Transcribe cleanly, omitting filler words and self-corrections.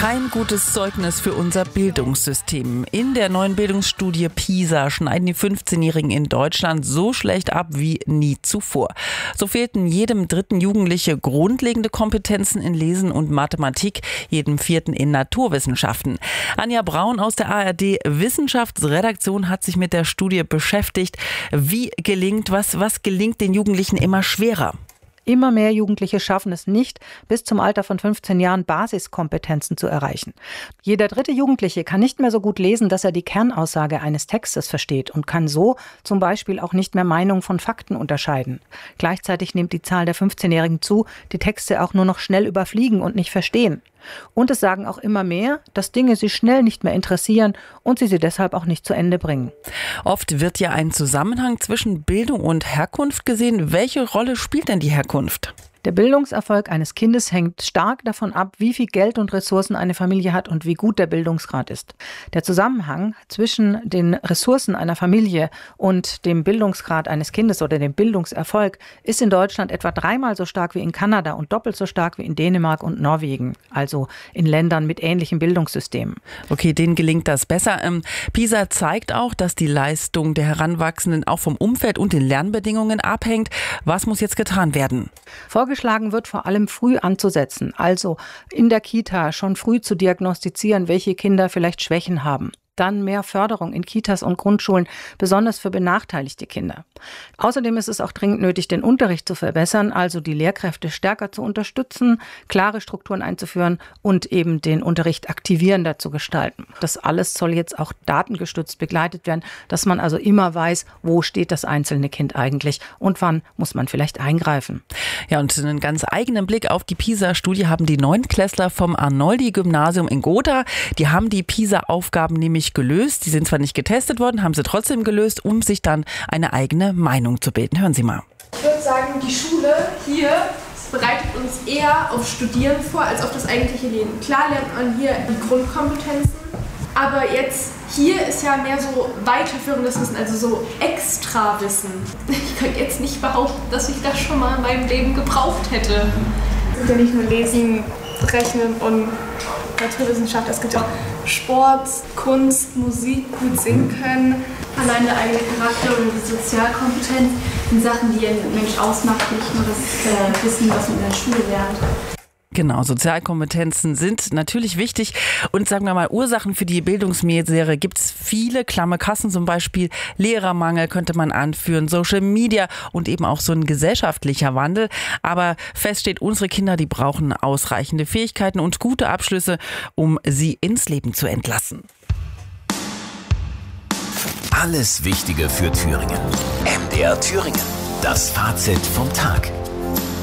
Kein gutes Zeugnis für unser Bildungssystem. In der neuen Bildungsstudie PISA schneiden die 15-Jährigen in Deutschland so schlecht ab wie nie zuvor. So fehlten jedem dritten Jugendliche grundlegende Kompetenzen in Lesen und Mathematik, jedem vierten in Naturwissenschaften. Anja Braun aus der ARD Wissenschaftsredaktion hat sich mit der Studie beschäftigt. Wie gelingt was gelingt den Jugendlichen immer schwerer? Immer mehr Jugendliche schaffen es nicht, bis zum Alter von 15 Jahren Basiskompetenzen zu erreichen. Jeder dritte Jugendliche kann nicht mehr so gut lesen, dass er die Kernaussage eines Textes versteht und kann so zum Beispiel auch nicht mehr Meinung von Fakten unterscheiden. Gleichzeitig nimmt die Zahl der 15-Jährigen zu, die Texte auch nur noch schnell überfliegen und nicht verstehen. Und es sagen auch immer mehr, dass Dinge sie schnell nicht mehr interessieren und sie deshalb auch nicht zu Ende bringen. Oft wird ja ein Zusammenhang zwischen Bildung und Herkunft gesehen. Welche Rolle spielt denn die Herkunft? Der Bildungserfolg eines Kindes hängt stark davon ab, wie viel Geld und Ressourcen eine Familie hat und wie gut der Bildungsgrad ist. Der Zusammenhang zwischen den Ressourcen einer Familie und dem Bildungsgrad eines Kindes oder dem Bildungserfolg ist in Deutschland etwa 3-mal so stark wie in Kanada und doppelt so stark wie in Dänemark und Norwegen, also in Ländern mit ähnlichen Bildungssystemen. Okay, denen gelingt das besser. PISA zeigt auch, dass die Leistung der Heranwachsenden auch vom Umfeld und den Lernbedingungen abhängt. Was muss jetzt getan werden? Vorgeschlagen wird vor allem früh anzusetzen, also in der Kita schon früh zu diagnostizieren, welche Kinder vielleicht Schwächen haben. Dann mehr Förderung in Kitas und Grundschulen, besonders für benachteiligte Kinder. Außerdem ist es auch dringend nötig, den Unterricht zu verbessern, also die Lehrkräfte stärker zu unterstützen, klare Strukturen einzuführen und eben den Unterricht aktivierender zu gestalten. Das alles soll jetzt auch datengestützt begleitet werden, dass man also immer weiß, wo steht das einzelne Kind eigentlich und wann muss man vielleicht eingreifen. Ja, und einen ganz eigenen Blick auf die PISA-Studie haben die Neunklässler vom Arnoldi-Gymnasium in Gotha. Die haben die PISA-Aufgaben nämlich gelöst. Die sind zwar nicht getestet worden, haben sie trotzdem gelöst, um sich dann eine eigene Meinung zu bilden. Hören Sie mal. Ich würde sagen, die Schule hier bereitet uns eher auf Studieren vor, als auf das eigentliche Leben. Klar lernt man hier die Grundkompetenzen, aber jetzt hier ist ja mehr so weiterführendes Wissen, also so Extrawissen. Ich könnte jetzt nicht behaupten, dass ich das schon mal in meinem Leben gebraucht hätte. Es gibt ja nicht nur Lesen, Rechnen und Naturwissenschaft, es gibt ja auch Sport, Kunst, Musik, gut singen können. Allein der eigene Charakter und die Sozialkompetenz sind Sachen, die ein Mensch ausmacht, nicht nur das Wissen, was man in der Schule lernt. Genau, Sozialkompetenzen sind natürlich wichtig und sagen wir mal, Ursachen für die Bildungsmisere gibt es viele, klamme Kassen zum Beispiel, Lehrermangel könnte man anführen, Social Media und eben auch so ein gesellschaftlicher Wandel. Aber fest steht, unsere Kinder, die brauchen ausreichende Fähigkeiten und gute Abschlüsse, um sie ins Leben zu entlassen. Alles Wichtige für Thüringen. MDR Thüringen. Das Fazit vom Tag.